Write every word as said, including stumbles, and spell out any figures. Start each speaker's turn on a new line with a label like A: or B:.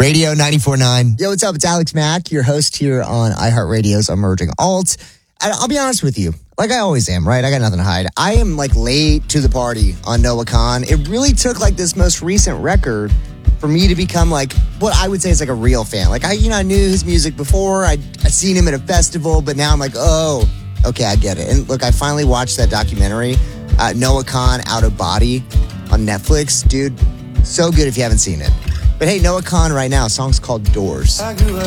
A: Radio ninety-four point nine. Yo, what's up? It's Alex Mack, your host here on iHeartRadio's Emerging Alt. And I'll be honest with you, like I always am, right? I got nothing to hide. I am like late to the party on Noah Kahan. It really took like this most recent record for me to become like what I would say is like a real fan. Like I, you know, I knew his music before. I'd, I'd seen him at a festival, but now I'm like, oh, okay, I get it. And look, I finally watched that documentary, uh, Noah Kahan, Out of Body on Netflix. Dude, so good if you haven't seen it. But hey, Noah Kahan right now, song's called Doors.